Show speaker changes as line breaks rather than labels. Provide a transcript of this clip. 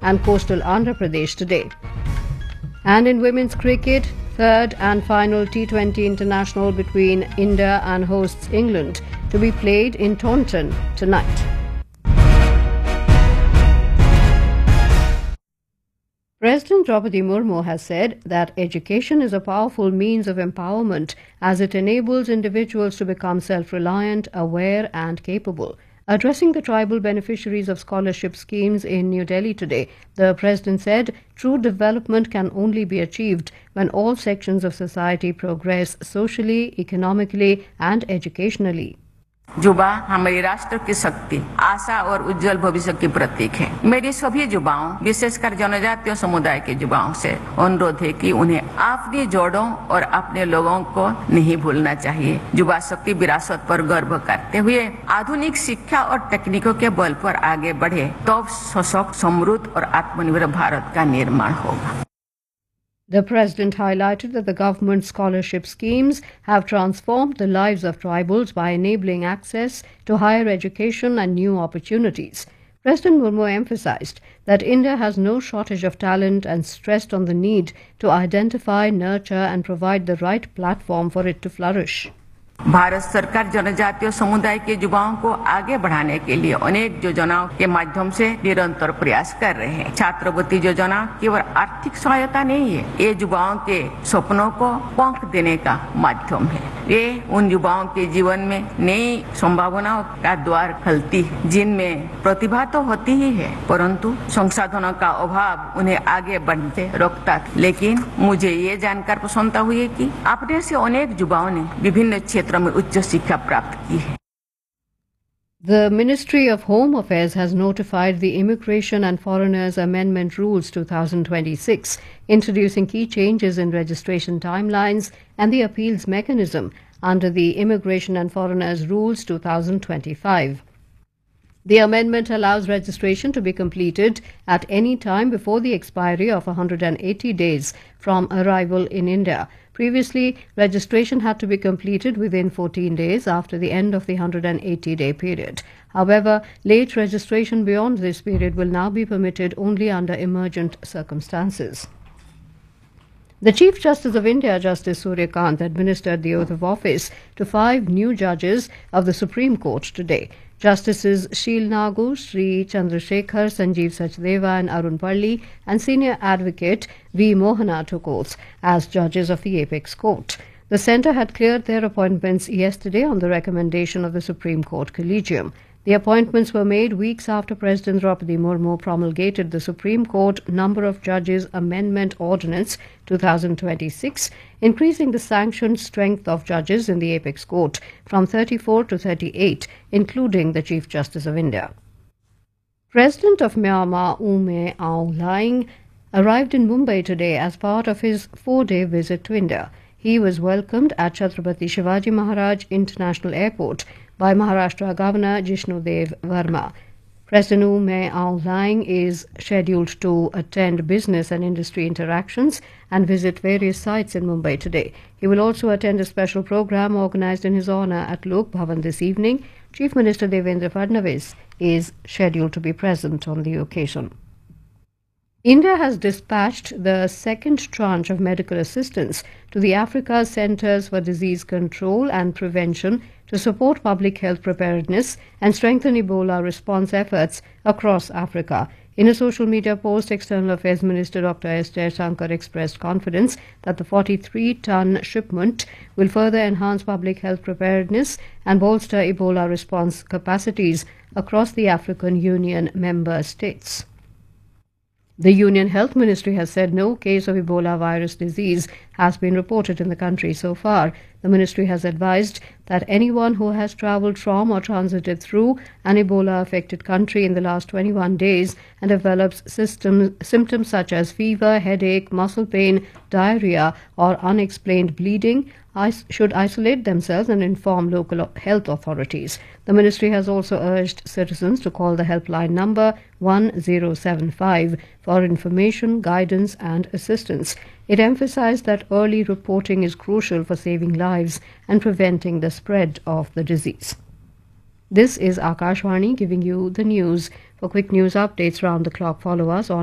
and coastal Andhra Pradesh today. And in women's cricket, third and final T20 international between India and hosts England to be played in Taunton tonight. President Draupadi Murmu has said that education is a powerful means of empowerment as it enables individuals to become self-reliant, aware and capable. Addressing the tribal beneficiaries of scholarship schemes in New Delhi today, the President said true development can only be achieved when all sections of society progress socially, economically and educationally.
युवा हमारे राष्ट्र की शक्ति, आशा और उज्जवल भविष्य की प्रतीक है। मेरी सभी युवाओं, विशेषकर जनजातीय समुदाय के युवाओं से अनुरोध है कि उन्हें अपनी जड़ों और अपने लोगों को नहीं भूलना चाहिए। युवा शक्ति विरासत पर गर्व करते हुए आधुनिक शिक्षा और तकनीकों के बल पर आगे बढ़े, तब सशक्त, समृद्ध और आत्मनिर्भर भारत का निर्माण होगा।
The President highlighted that the government's scholarship schemes have transformed the lives of tribals by enabling access to higher education and new opportunities. President Murmu emphasized that India has no shortage of talent and stressed on the need to identify, nurture and provide the right platform for it to flourish.
Bharat सरकार जनजातीय समुदाय के युवाओं को आगे बढ़ाने के लिए अनेक योजनाओं के माध्यम से निरंतर प्रयास कर रहे हैं। छात्रवृत्ति योजना केवल आर्थिक सहायता नहीं है, ये युवाओं के सपनों को पंख देने का माध्यम है। ये उन युवाओं के जीवन में नई संभावनाओं का द्वार खोलती है, जिनमें प्रतिभा तो होती ही है, परंतु संसाधनों का अभाव उन्हें आगे बढ़ते रोकता। लेकिन मुझे ये जानकर प्रसन्नता हुई कि अपने से अनेक युवाओं ने विभिन्न
The Ministry of Home Affairs has notified the Immigration and Foreigners Amendment Rules 2026, introducing key changes in registration timelines and the appeals mechanism under the Immigration and Foreigners Rules 2025. The amendment allows registration to be completed at any time before the expiry of 180 days from arrival in India. Previously, registration had to be completed within 14 days after the end of the 180-day period. However, late registration beyond this period will now be permitted only under emergent circumstances. The Chief Justice of India, Justice Surya Kant, administered the oath of office to 5 new judges of the Supreme Court today. Justices Sheel Nagu, Sri Chandrasekhar, Sanjeev Sachdeva and Arun Palli and senior advocate V. Mohana took oaths as judges of the Apex Court. The centre had cleared their appointments yesterday on the recommendation of the Supreme Court Collegium. The appointments were made weeks after President Draupadi Murmu promulgated the Supreme Court Number of Judges Amendment Ordinance 2026, increasing the sanctioned strength of judges in the Apex Court from 34 to 38, including the Chief Justice of India. President of Myanmar, Ume Aung Hlaing, arrived in Mumbai today as part of his 4-day visit to India. He was welcomed at Chhatrapati Shivaji Maharaj International Airport by Maharashtra Governor Jishnu Dev Verma. President Ume Aung Hlaing is scheduled to attend business and industry interactions and visit various sites in Mumbai today. He will also attend a special program organized in his honor at Lok Bhavan this evening. Chief Minister Devendra Fadnavis is scheduled to be present on the occasion. India has dispatched the second tranche of medical assistance to the Africa Centres for Disease Control and Prevention to support public health preparedness and strengthen Ebola response efforts across Africa. In a social media post, External Affairs Minister Dr. S. Jaishankar expressed confidence that the 43-ton shipment will further enhance public health preparedness and bolster Ebola response capacities across the African Union member states. The Union Health Ministry has said no case of Ebola virus disease has been reported in the country so far. The ministry has advised that anyone who has travelled from or transited through an Ebola-affected country in the last 21 days and develops symptoms such as fever, headache, muscle pain, diarrhea or unexplained bleeding should isolate themselves and inform local health authorities. The ministry has also urged citizens to call the helpline number 1075 for information, guidance and assistance. It emphasized that early reporting is crucial for saving lives and preventing the spread of the disease. This is Akashvani giving you the news. For quick news updates round the clock, follow us on